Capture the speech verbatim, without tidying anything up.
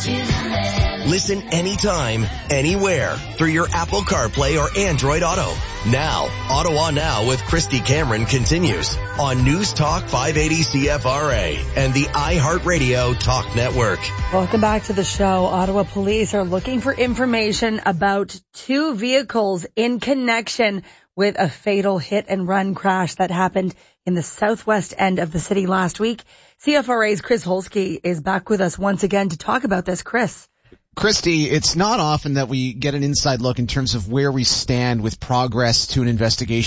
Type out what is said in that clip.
Listen anytime, anywhere through your Apple CarPlay or Android Auto. Now, Ottawa Now with Christy Cameron continues on News Talk five eighty C F R A and the iHeartRadio Talk Network. Welcome back to the show. Ottawa police are looking for information about two vehicles in connection with a fatal hit and run crash that happened in the southwest end of the city last week. C F R A's Chris Holsky is back with us once again to talk about this. Chris. Christy, it's not often that we get an inside look in terms of where we stand with progress to an investigation